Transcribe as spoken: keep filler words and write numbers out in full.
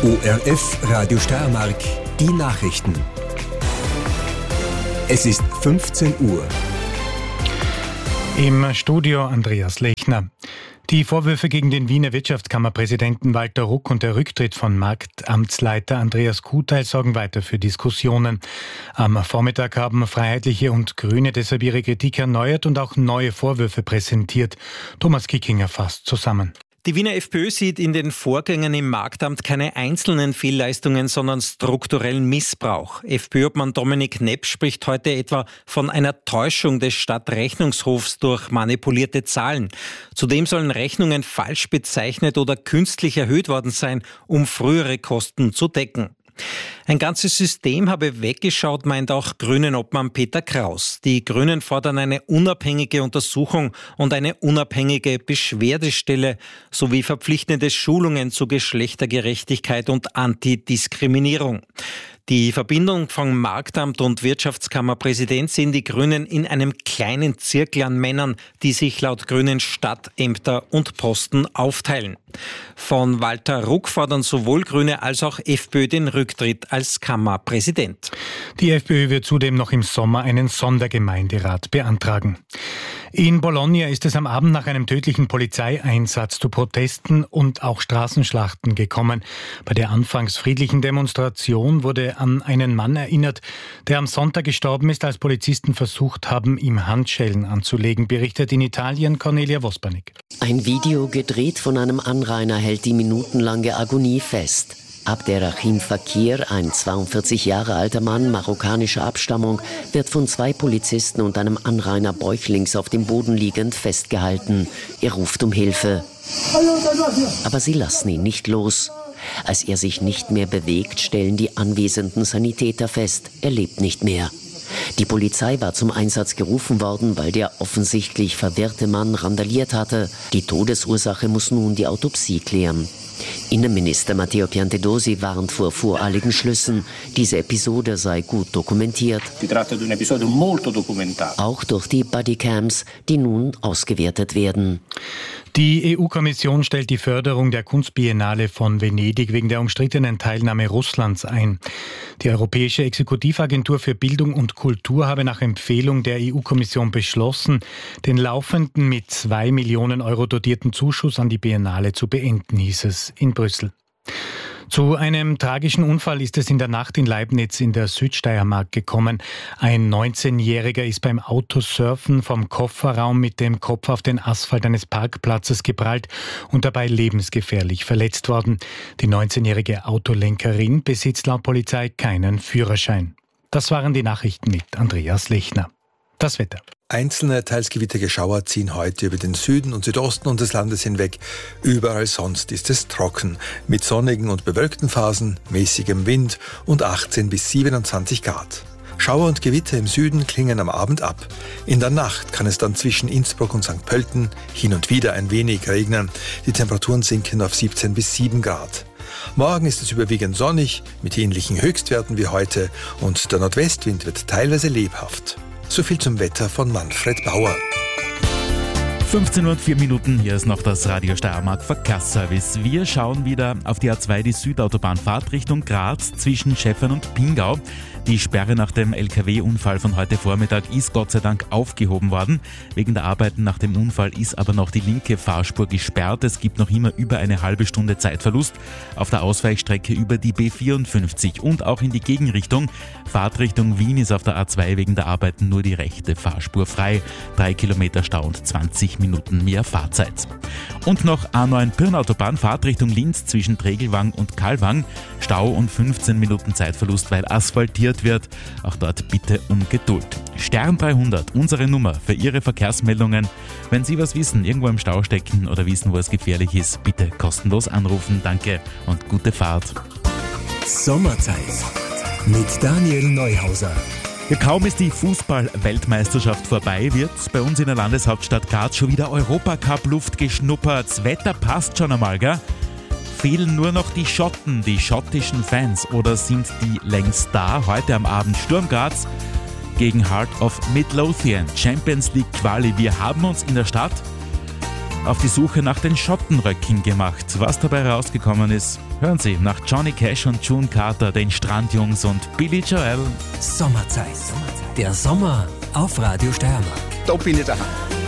O R F Radio Steiermark, die Nachrichten. Es ist fünfzehn Uhr. Im Studio Andreas Lechner. Die Vorwürfe gegen den Wiener Wirtschaftskammerpräsidenten Walter Ruck und der Rücktritt von Marktamtsleiter Andreas Kuteil sorgen weiter für Diskussionen. Am Vormittag haben Freiheitliche und Grüne deshalb ihre Kritik erneuert und auch neue Vorwürfe präsentiert. Thomas Kickinger fasst zusammen. Die Wiener FPÖ sieht in den Vorgängen im Marktamt keine einzelnen Fehlleistungen, sondern strukturellen Missbrauch. FPÖ-Obmann Dominik Nepp spricht heute etwa von einer Täuschung des Stadtrechnungshofs durch manipulierte Zahlen. Zudem sollen Rechnungen falsch bezeichnet oder künstlich erhöht worden sein, um frühere Kosten zu decken. Ein ganzes System habe weggeschaut, meint auch Grünen-Obmann Peter Kraus. Die Grünen fordern eine unabhängige Untersuchung und eine unabhängige Beschwerdestelle sowie verpflichtende Schulungen zu Geschlechtergerechtigkeit und Antidiskriminierung. Die Verbindung von Marktamt und Wirtschaftskammerpräsident sehen die Grünen in einem kleinen Zirkel an Männern, die sich laut Grünen Stadtämter und Posten aufteilen. Von Walter Ruck fordern sowohl Grüne als auch FPÖ den Rücktritt als Kammerpräsident. Die FPÖ wird zudem noch im Sommer einen Sondergemeinderat beantragen. In Bologna ist es am Abend nach einem tödlichen Polizeieinsatz zu Protesten und auch Straßenschlachten gekommen. Bei der anfangs friedlichen Demonstration wurde an einen Mann erinnert, der am Sonntag gestorben ist, als Polizisten versucht haben, ihm Handschellen anzulegen, berichtet in Italien Cornelia Vospanik. Ein Video gedreht von einem Anrainer hält die minutenlange Agonie fest. Abderrahim Fakir, ein zweiundvierzig Jahre alter Mann marokkanischer Abstammung, wird von zwei Polizisten und einem Anrainer bäuchlings auf dem Boden liegend festgehalten. Er ruft um Hilfe. Aber sie lassen ihn nicht los. Als er sich nicht mehr bewegt, stellen die anwesenden Sanitäter fest, er lebt nicht mehr. Die Polizei war zum Einsatz gerufen worden, weil der offensichtlich verwirrte Mann randaliert hatte. Die Todesursache muss nun die Autopsie klären. Innenminister Matteo Piantedosi warnt vor voreiligen Schlüssen. Diese Episode sei gut dokumentiert. Auch durch die Bodycams, die nun ausgewertet werden. Die E U-Kommission stellt die Förderung der Kunstbiennale von Venedig wegen der umstrittenen Teilnahme Russlands ein. Die Europäische Exekutivagentur für Bildung und Kultur habe nach Empfehlung der E U-Kommission beschlossen, den laufenden mit zwei Millionen Euro dotierten Zuschuss an die Biennale zu beenden, hieß es in Brüssel. Zu einem tragischen Unfall ist es in der Nacht in Leibnitz in der Südsteiermark gekommen. Ein neunzehnjähriger ist beim Autosurfen vom Kofferraum mit dem Kopf auf den Asphalt eines Parkplatzes geprallt und dabei lebensgefährlich verletzt worden. Die neunzehnjährige Autolenkerin besitzt laut Polizei keinen Führerschein. Das waren die Nachrichten mit Andreas Lechner. Das Wetter. Einzelne, teils gewitterige Schauer ziehen heute über den Süden und Südosten unseres Landes hinweg. Überall sonst ist es trocken, mit sonnigen und bewölkten Phasen, mäßigem Wind und achtzehn bis siebenundzwanzig Grad. Schauer und Gewitter im Süden klingen am Abend ab. In der Nacht kann es dann zwischen Innsbruck und Sankt Pölten hin und wieder ein wenig regnen. Die Temperaturen sinken auf siebzehn bis sieben Grad. Morgen ist es überwiegend sonnig, mit ähnlichen Höchstwerten wie heute, und der Nordwestwind wird teilweise lebhaft. So viel zum Wetter von Manfred Bauer. fünfzehn Uhr und vier Minuten, hier ist noch das Radio Steiermark Verkehrsservice. Wir schauen wieder auf die A zwei, die Südautobahnfahrt Richtung Graz zwischen Schäffern und Pingau. Die Sperre nach dem L K W-Unfall von heute Vormittag ist Gott sei Dank aufgehoben worden. Wegen der Arbeiten nach dem Unfall ist aber noch die linke Fahrspur gesperrt. Es gibt noch immer über eine halbe Stunde Zeitverlust auf der Ausweichstrecke über die B vierundfünfzig und auch in die Gegenrichtung. Fahrtrichtung Wien ist auf der A zwei wegen der Arbeiten nur die rechte Fahrspur frei. Drei Kilometer Stau und zwanzig Minuten mehr Fahrzeit. Und noch A neun Pirnautobahn, Fahrtrichtung Linz zwischen Tregelwang und Kalwang. Stau und fünfzehn Minuten Zeitverlust, weil asphaltiert wird. Auch dort bitte um Geduld. Stern dreihundert, unsere Nummer für Ihre Verkehrsmeldungen. Wenn Sie was wissen, irgendwo im Stau stecken oder wissen, wo es gefährlich ist, bitte kostenlos anrufen. Danke und gute Fahrt. Sommerzeit mit Daniel Neuhauser. Ja, kaum ist die Fußball-Weltmeisterschaft vorbei, wird bei uns in der Landeshauptstadt Graz schon wieder Europacup-Luft geschnuppert. Das Wetter passt schon einmal, gell? Fehlen nur noch die Schotten, die schottischen Fans, oder sind die längst da? Heute am Abend Sturm Graz gegen Heart of Midlothian, Champions League Quali. Wir haben uns in der Stadt auf die Suche nach den Schottenröcken gemacht. Was dabei rausgekommen ist, hören Sie nach Johnny Cash und June Carter, den Strandjungs und Billy Joel. Sommerzeit. Der Sommer auf Radio Steiermark. Da bin ich daheim.